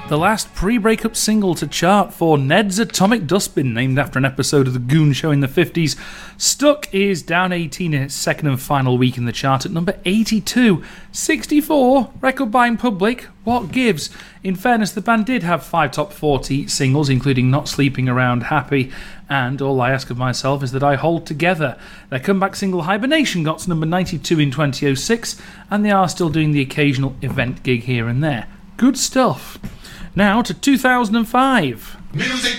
The last pre-breakup single to chart for Ned's Atomic Dustbin, named after an episode of The Goon Show in the 50s. Stuck is down 18 in its second and final week in the chart at number 82. 64, record buying public, What Gives? In fairness, the band did have 5 top 40 singles, including Not Sleeping Around Happy, and All I Ask of Myself Is That I Hold Together. Their comeback single Hibernation got to number 92 in 2006, and they are still doing the occasional event gig here and there. Good stuff. Now to 2005. Music